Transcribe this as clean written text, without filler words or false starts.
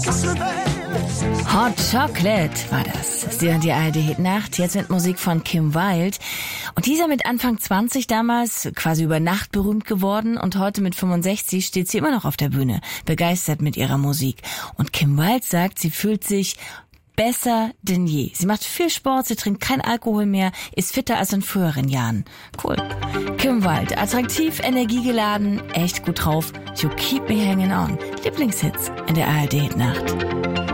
Hot Chocolate war das. Sie hören die ARD-Hit-Nacht, jetzt mit Musik von Kim Wilde. Und dieser mit Anfang 20 damals quasi über Nacht berühmt geworden und heute mit 65 steht sie immer noch auf der Bühne, begeistert mit ihrer Musik. Und Kim Wilde sagt, sie fühlt sich besser denn je. Sie macht viel Sport, sie trinkt kein Alkohol mehr, ist fitter als in früheren Jahren. Cool. Kim Wilde, attraktiv, energiegeladen, echt gut drauf. You keep me hanging on. Lieblingshits in der ARD-Nacht.